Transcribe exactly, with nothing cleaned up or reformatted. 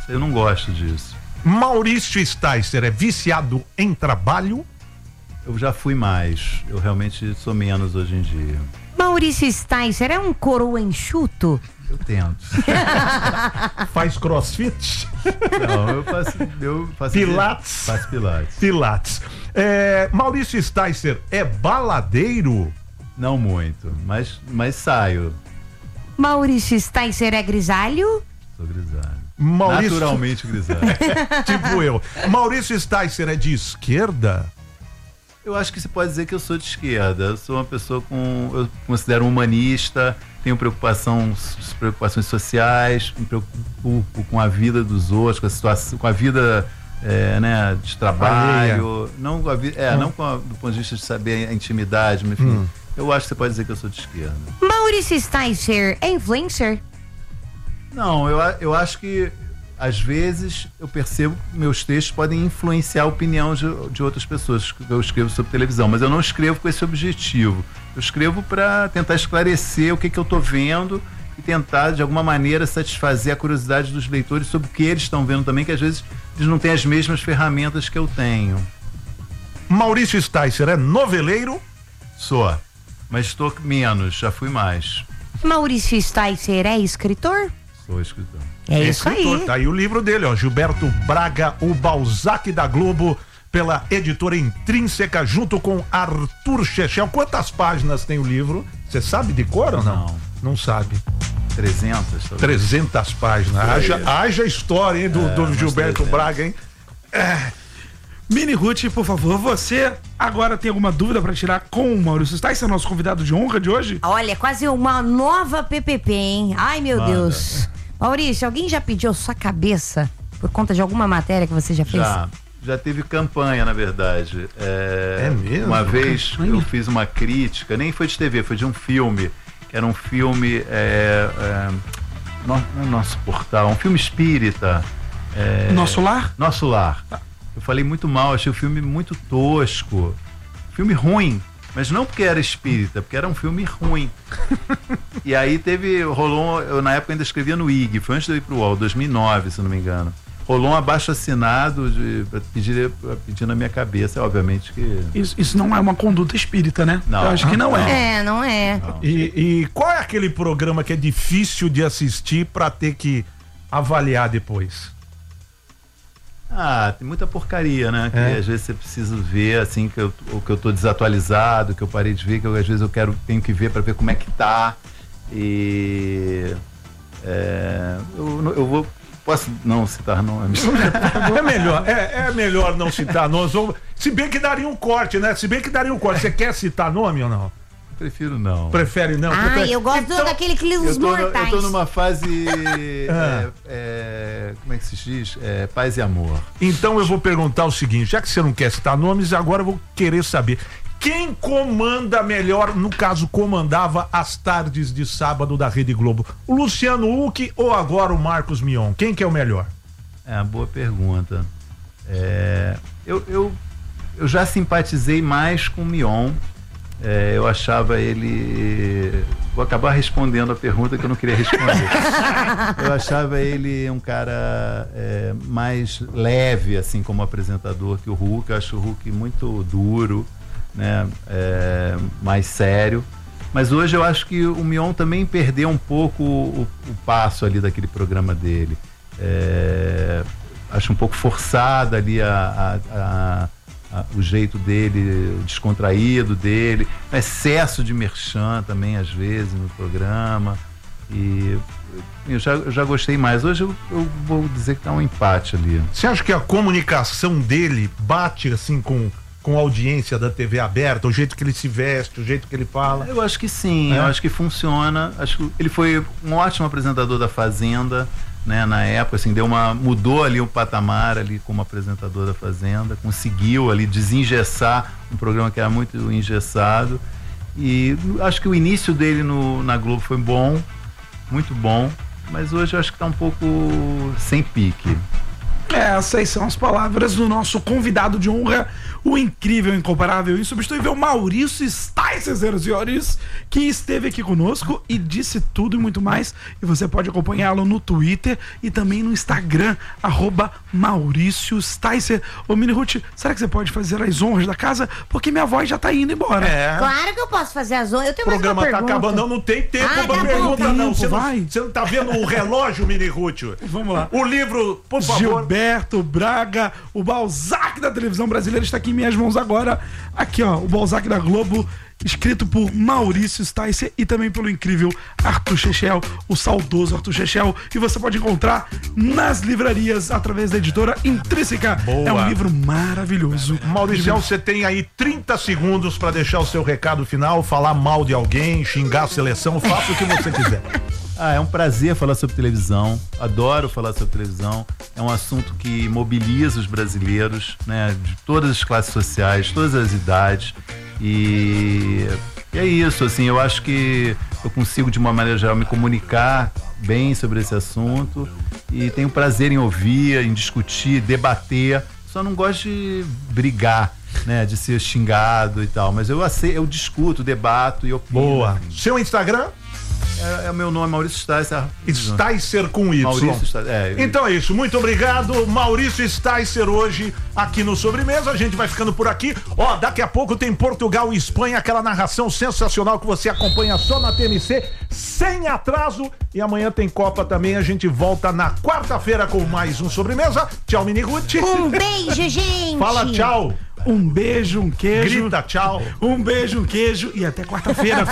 Eu não gosto disso. Maurício Sticer é viciado em trabalho? Eu já fui mais. Eu realmente sou menos hoje em dia. Maurício Sticer é um coroa enxuto? Eu tento. Faz crossfit? Não, eu faço... Eu faço Pilates? Faço pilates. Pilates. É, Maurício Sticer é baladeiro? Não muito, mas, mas saio. Maurício Sticer é grisalho? Sou grisalho. Maurício... Naturalmente grisalho. Tipo eu. Maurício Sticer é de esquerda? Eu acho que se pode dizer que eu sou de esquerda. Eu sou uma pessoa com... Eu considero um humanista, tenho preocupação, preocupações sociais, me preocupo com a vida dos outros, com a situação, com a vida é, né, de trabalho. Não, com a, é, hum. não com a, do ponto de vista de saber a intimidade, enfim. Hum. Eu acho que você pode dizer que eu sou de esquerda. Maurício Sticer é influencer? Não, eu, eu acho que às vezes eu percebo que meus textos podem influenciar a opinião de, de outras pessoas que eu escrevo sobre televisão, mas eu não escrevo com esse objetivo. Eu escrevo para tentar esclarecer o que, que eu estou vendo e tentar, de alguma maneira, satisfazer a curiosidade dos leitores sobre o que eles estão vendo também, que às vezes eles não têm as mesmas ferramentas que eu tenho. Maurício Sticer é noveleiro? Sou, mas estou menos, já fui mais. Maurício Sticer é escritor? Sou escritor. É, é isso escritor. Aí. Tá aí o livro dele, ó, Gilberto Braga, o Balzac da Globo, pela editora Intrínseca, junto com Arthur Chechel. Quantas páginas tem o livro? Você sabe de cor ou não? Não, não sabe. trezentas. trezentas páginas. Haja, haja história, hein, do, é, do Gilberto trezentas. Braga, hein? É. Mini Ruth, por favor, você agora tem alguma dúvida para tirar com o Maurício Sticer, nosso convidado de honra de hoje? Olha, quase uma nova P P P, hein? Ai, meu Manda. Deus. Maurício, alguém já pediu sua cabeça por conta de alguma matéria que você já fez? Já, já teve campanha, na verdade. É, é mesmo? Uma vez campanha? Eu fiz uma crítica, nem foi de T V, foi de um filme, que era um filme, é, é, no, no nosso portal, um filme espírita. É, Nosso Lar? Nosso Lar. Eu falei muito mal, achei o filme muito tosco, filme ruim. Mas não porque era espírita, porque era um filme ruim. E aí teve, rolou, eu na época ainda escrevia no I G, foi antes de eu ir pro U O L, dois mil e nove, se não me engano. Rolou um abaixo assinado de, pra pedir, pra pedir na minha cabeça, obviamente que... Isso, isso não é uma conduta espírita, né? Não. Eu acho que não é. É, não é. Não. E, e qual é aquele programa que é difícil de assistir pra ter que avaliar depois? Ah, tem muita porcaria, né? Que é. às vezes você precisa ver, assim, que eu, ou que eu tô desatualizado, que eu parei de ver, que eu, às vezes eu quero, tenho que ver para ver como é que tá. E... É, eu, eu vou... Posso não citar nomes? É melhor, é, é melhor não citar nomes. Se bem que daria um corte, né? Se bem que daria um corte. Você quer citar nome ou não? Prefiro não. Prefere não? Ah, Prefere... eu gosto então, daquele Quilos Mortais. Eu tô numa fase... é, é, como é que se diz? É, paz e amor. Então eu vou perguntar o seguinte, já que você não quer citar nomes, agora eu vou querer saber. Quem comanda melhor, no caso, comandava as tardes de sábado da Rede Globo? O Luciano Huck ou agora o Marcos Mion? Quem que é o melhor? É uma boa pergunta. É, eu, eu, eu já simpatizei mais com o Mion. É, eu achava ele... Vou acabar respondendo a pergunta que eu não queria responder. Eu achava ele um cara é, mais leve, assim, como apresentador que o Huck. Eu acho o Huck muito duro, né? É, mais sério. Mas hoje eu acho que o Mion também perdeu um pouco o, o passo ali daquele programa dele. É, acho um pouco forçada ali a... a, a o jeito dele, o descontraído dele, o excesso de merchan também às vezes no programa, e eu já, eu já gostei mais. Hoje eu, eu vou dizer que tá um empate ali. Você acha que a comunicação dele bate assim com, com a audiência da T V aberta, o jeito que ele se veste, o jeito que ele fala? Eu acho que sim, é? eu acho que funciona. Acho que ele foi um ótimo apresentador da Fazenda, né, na época, assim, deu uma, mudou ali o patamar ali como apresentador da Fazenda, conseguiu ali desengessar um programa que era muito engessado, e acho que o início dele no, na Globo foi bom, muito bom, mas hoje eu acho que está um pouco sem pique. Essas são as palavras do nosso convidado de honra, o incrível, incomparável, insubstituível Maurício Sticer, senhoras e senhores, que esteve aqui conosco e disse tudo e muito mais. E você pode acompanhá-lo no Twitter e também no Instagram, arroba Maurício Sticer. Ô, Mini Ruth, será que você pode fazer as honras da casa? Porque minha voz já tá indo embora. É. Claro que eu posso fazer as honras. Eu tenho O programa mais uma tá pergunta. acabando, não, não tem tempo Ah, pra tá pergunta, bom. não. Você, Vai. não. você não tá vendo o relógio, Mini Ruth? Vamos lá. O livro, por favor. Gilberto Braga, o Balzac da televisão brasileira, está aqui em minhas mãos agora. Aqui, ó, o Balzac da Globo, escrito por Maurício Sticer e também pelo incrível Arthur Chechel, o saudoso Arthur Chechel. E você pode encontrar nas livrarias através da editora Intrínseca. Boa. É um livro maravilhoso. Maurício, você tem aí trinta segundos pra deixar o seu recado final, falar mal de alguém, xingar a seleção, faça o que você quiser. Ah, é um prazer falar sobre televisão, adoro falar sobre televisão, é um assunto que mobiliza os brasileiros, né, de todas as classes sociais, todas as idades, e, e é isso, assim, eu acho que eu consigo de uma maneira geral me comunicar bem sobre esse assunto e tenho prazer em ouvir, em discutir, debater, só não gosto de brigar, né, de ser xingado e tal, mas eu, aceito, eu discuto, debato e opino. Boa. Seu Instagram? É, é o meu nome, Maurício Sticer. Sticer com Y. Maurício Sticer, é. Então é isso, muito obrigado, Maurício Sticer hoje aqui no Sobremesa, a gente vai ficando por aqui, ó, daqui a pouco tem Portugal e Espanha, aquela narração sensacional que você acompanha só na T N C, sem atraso, e amanhã tem Copa também, a gente volta na quarta-feira com mais um Sobremesa. Tchau, Mini Ruth. Um beijo, gente. Fala tchau. Um beijo, um queijo. Grita tchau. Um beijo, um queijo e até quarta-feira.